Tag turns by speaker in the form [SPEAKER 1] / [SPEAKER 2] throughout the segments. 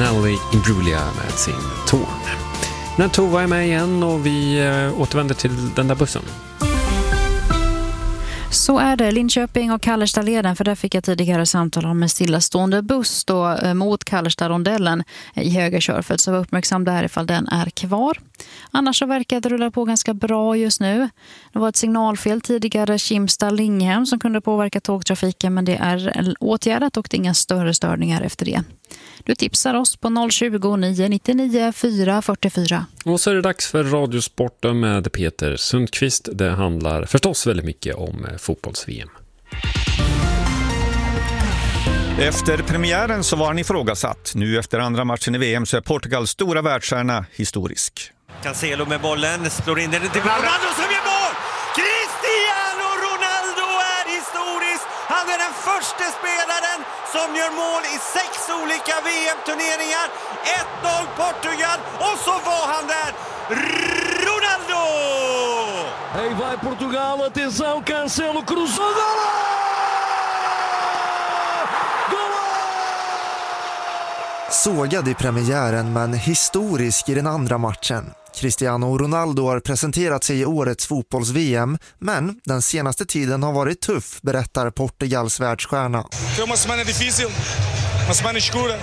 [SPEAKER 1] Nelly Imbruglia med sin Torn. När Tova är med igen och vi återvänder till den där bussen.
[SPEAKER 2] Så är det, Linköping och Kallerstadleden, för där fick jag tidigare samtal om en stillastående buss då, mot Kallerstad-rondellen i höger körfält, så var uppmärksam där ifall den är kvar. Annars så verkar det rulla på ganska bra just nu. Det var ett signalfel tidigare, Kimstad-Linghem, som kunde påverka tågtrafiken, men det är åtgärdat och det är inga större störningar efter det. Du tipsar oss på 020-999 444.
[SPEAKER 1] Och så är det dags för Radiosporten med Peter Sundqvist. Det handlar förstås väldigt mycket om fotbolls-VM.
[SPEAKER 3] Efter premiären så var han ifrågasatt. Nu efter andra matchen i VM så är Portugals stora världsstjärna historisk.
[SPEAKER 4] Cancelo med bollen, slår in den till Ronaldo som gör mål! Cristiano Ronaldo är historisk! Han är den första spelaren som gör mål i 6 olika VM-turneringar. 1-0 Portugal och så var han där! Ronaldo!
[SPEAKER 5] Aí vai Portugal, atenção, Cancelo cruzou!
[SPEAKER 6] Sågad i premiären men historisk i den andra matchen. Cristiano Ronaldo har presenterat sig i årets fotbolls-VM, men den senaste tiden har varit tuff, berättar Portugals världsstjärna.
[SPEAKER 7] Foi uma semana difícil, uma semana escura.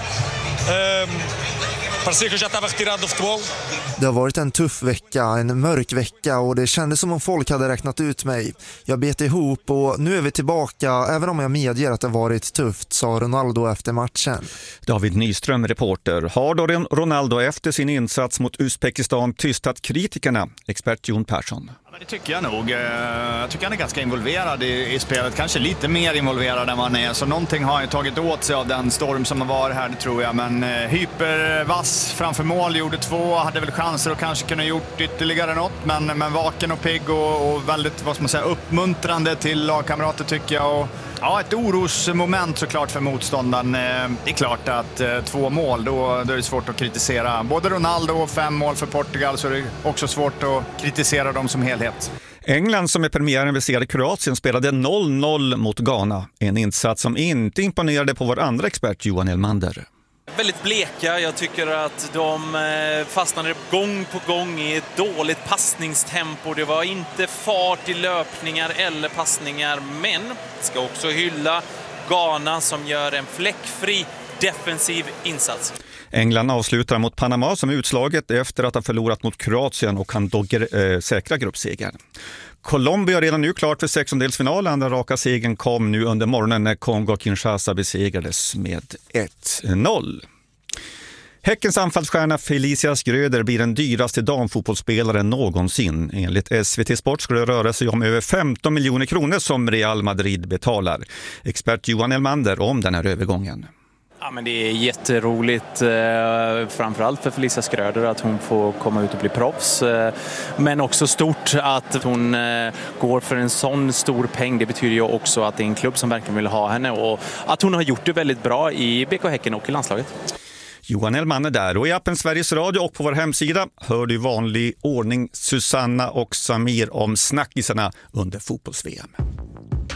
[SPEAKER 7] Parecia que eu já estava retirado do futebol.
[SPEAKER 6] Det har varit en tuff vecka, en mörk vecka, och det kändes som om folk hade räknat ut mig. Jag bet ihop och nu är vi tillbaka, även om jag medger att det varit tufft, sa Ronaldo efter matchen.
[SPEAKER 3] David Nyström, reporter. Har då Ronaldo efter sin insats mot Uzbekistan tystat kritikerna? Expert Jon Persson.
[SPEAKER 8] Det tycker jag nog. Jag tycker han är ganska involverad i spelet. Kanske lite mer involverad än man är. Så någonting har han tagit åt sig av den storm som har varit här, det tror jag. Men hypervass framför mål, gjorde 2. Hade väl chanser att kanske kunna gjort ytterligare något. Men vaken och pigg och väldigt, vad ska man säga, uppmuntrande till lagkamrater tycker jag. Och ja, ett orosmoment såklart för motståndaren. Det är klart att 2 mål, då är det svårt att kritisera både Ronaldo och 5 mål för Portugal, så är det också svårt att kritisera dem som helhet.
[SPEAKER 3] England, som i premiären besegrade Kroatien, spelade 0-0 mot Ghana. En insats som inte imponerade på vår andra expert Johan Elmander.
[SPEAKER 9] Väldigt bleka. Jag tycker att de fastnade gång på gång i ett dåligt passningstempo. Det var inte fart i löpningar eller passningar, men ska också hylla Ghana som gör en fläckfri defensiv insats.
[SPEAKER 3] England avslutar mot Panama som utslaget efter att ha förlorat mot Kroatien och kan då säkra gruppsegern. Colombia är redan nu klart för 16-delsfinal. Andra raka segern kom nu under morgonen när Kongo-Kinshasa besegrades med 1-0. Häckens anfallsstjärna Felicia Schröder blir den dyraste damfotbollsspelaren någonsin. Enligt SVT Sport skulle det röra sig om över 15 miljoner kronor som Real Madrid betalar. Expert Johan Elmander om den här övergången.
[SPEAKER 10] Ja, men det är jätteroligt, framförallt för Felicia Schröder att hon får komma ut och bli proffs. Men också stort att hon går för en sån stor peng. Det betyder ju också att det är en klubb som verkligen vill ha henne och att hon har gjort det väldigt bra i BK Häcken och i landslaget.
[SPEAKER 3] Johan Elmander där, och i appen Sveriges Radio och på vår hemsida hör du i vanlig ordning Susanna och Samir om snackisarna under fotbolls-VM.